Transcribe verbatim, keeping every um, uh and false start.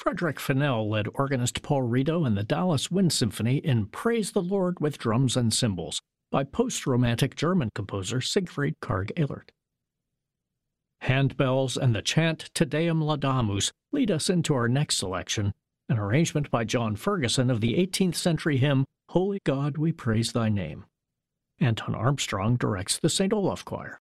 Frederick Fennell led organist Paul Rito and the Dallas Wind Symphony in Praise the Lord with Drums and Cymbals by post-Romantic German composer Siegfried Karg-Elert. Handbells and the chant Te Deum Laudamus lead us into our next selection, an arrangement by John Ferguson of the eighteenth century hymn, Holy God, We Praise Thy Name. Anton Armstrong directs the Saint Olaf Choir.